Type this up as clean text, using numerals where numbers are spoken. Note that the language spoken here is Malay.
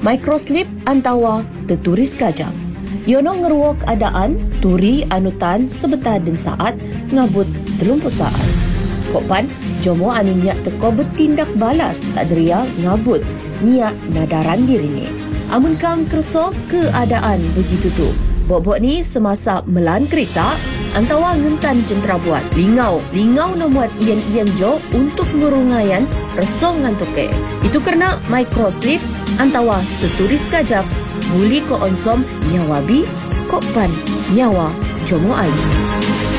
Microslip antawa terturis kajam. Yono ngeruak adaan turi anutan sebentar dan saat ngabut 30 saat. Kopan jomo anu niat teko bertindak balas tak deria ngabut niat nadaran diri ni. Amun kam kerso keadaan begitu tu. Bok-bok ni semasa melan kereta antawa ngentan jentera buat lingau na muat ian jo untuk ngurungayan resong ngantuke. Itu kerana microslip antawa terturis kajap buli ko onsom nyawabi kopan nyawa jomo ali.